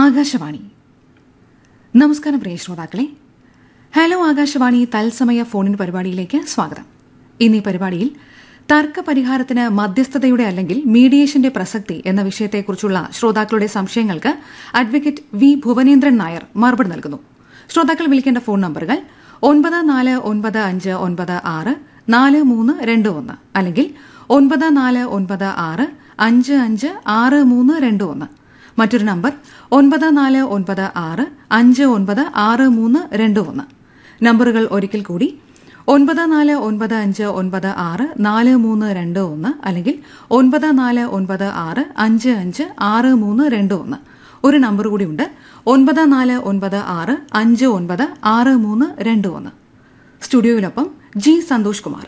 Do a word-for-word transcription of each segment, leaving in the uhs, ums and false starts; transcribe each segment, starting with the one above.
ആകാശവാണി. നമസ്കാരം പ്രിയ ശ്രോതാക്കളെ. ഹലോ ആകാശവാണി തത്സമയ ഫോണിൻ പരിപാടിയിലേക്ക് സ്വാഗതം. ഇന്ന് ഈ പരിപാടിയിൽ തർക്ക പരിഹാരത്തിന് മധ്യസ്ഥതയുടെ അല്ലെങ്കിൽ മീഡിയേഷന്റെ പ്രസക്തി എന്ന വിഷയത്തെക്കുറിച്ചുള്ള ശ്രോതാക്കളുടെ സംശയങ്ങൾക്ക് അഡ്വക്കേറ്റ് വി ഭുവനേന്ദ്രൻ നായർ മറുപടി നൽകുന്നു. ശ്രോതാക്കൾ വിളിക്കേണ്ട ഫോൺ നമ്പറുകൾ ഒൻപത് നാല് ഒൻപത് അഞ്ച് ഒൻപത് ആറ് നാല് മൂന്ന് രണ്ട് ഒന്ന് അല്ലെങ്കിൽ ഒൻപത് നാല് ഒൻപത് ആറ് അഞ്ച് അഞ്ച് ആറ് മൂന്ന് രണ്ട് ഒന്ന്. മറ്റൊരു നമ്പർ ഒൻപത് നാല് ഒൻപത് ആറ് അഞ്ച് ഒൻപത് ആറ് മൂന്ന് രണ്ട് ഒന്ന്. നമ്പറുകൾ ഒരിക്കൽ കൂടി ഒൻപത് നാല് ഒൻപത് അഞ്ച് ഒൻപത് ആറ് നാല് മൂന്ന് രണ്ട് ഒന്ന് അല്ലെങ്കിൽ ഒൻപത് നാല് ഒൻപത് ആറ് അഞ്ച് അഞ്ച് ആറ് മൂന്ന് രണ്ട് ഒന്ന്. ഒരു നമ്പർ കൂടിയുണ്ട്, ഒൻപത് നാല് ഒൻപത് ആറ് അഞ്ച് ഒൻപത് ആറ് മൂന്ന് രണ്ട് ഒന്ന്. സ്റ്റുഡിയോയിലൊപ്പം ജി സന്തോഷ് കുമാർ.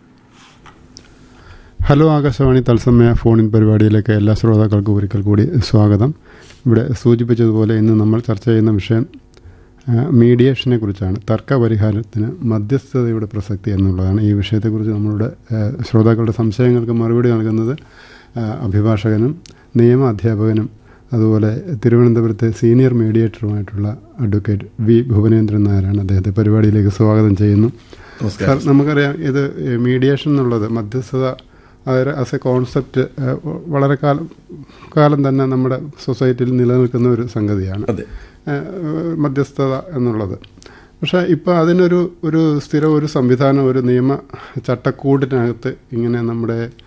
ഹലോ ആകാശവാണി തത്സമയ ഫോണിൻ പരിപാടിയിലേക്ക് എല്ലാ ശ്രോതാക്കൾക്കും ഒരിക്കൽ കൂടി സ്വാഗതം. ഇവിടെ സൂചിപ്പിച്ചതുപോലെ ഇന്ന് നമ്മൾ ചർച്ച ചെയ്യുന്ന വിഷയം മീഡിയേഷനെ കുറിച്ചാണ്. തർക്ക പരിഹാരത്തിന് മധ്യസ്ഥതയുടെ പ്രസക്തി എന്നുള്ളതാണ്. ഈ വിഷയത്തെക്കുറിച്ച് നമ്മളുടെ ശ്രോതാക്കളുടെ സംശയങ്ങൾക്ക് മറുപടി നൽകുന്നത് അഭിഭാഷകനും നിയമ അധ്യാപകനും അതുപോലെ തിരുവനന്തപുരത്തെ സീനിയർ മീഡിയേറ്ററുമായിട്ടുള്ള അഡ്വക്കേറ്റ് വി ഭുവനേന്ദ്രൻ നായരാണ്. അദ്ദേഹത്തെ പരിപാടിയിലേക്ക് സ്വാഗതം ചെയ്യുന്നു. സാർ, നമുക്കറിയാം ഇത് മീഡിയേഷൻ എന്നുള്ളത് മധ്യസ്ഥത ആസ് എ കോൺസെപ്റ്റ് വളരെ കാലം കാലം തന്നെ നമ്മുടെ സൊസൈറ്റിയിൽ നിലനിൽക്കുന്ന ഒരു സംഗതിയാണ് മധ്യസ്ഥത എന്നുള്ളത്. പക്ഷേ ഇപ്പോൾ അതിനൊരു ഒരു സ്ഥിരം ഒരു സംവിധാനം, ഒരു നിയമ ചട്ടക്കൂടിനകത്ത് ഇങ്ങനെ നമ്മുടെ